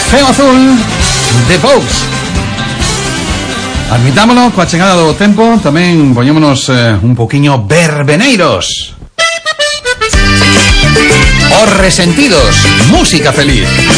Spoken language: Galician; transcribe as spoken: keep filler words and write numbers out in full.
Ceo Azul de Vox. Admitámonos, coa chegada do tempo, tamén poñémonos eh, un poquiño verbeneiros. Os Resentidos, música feliz.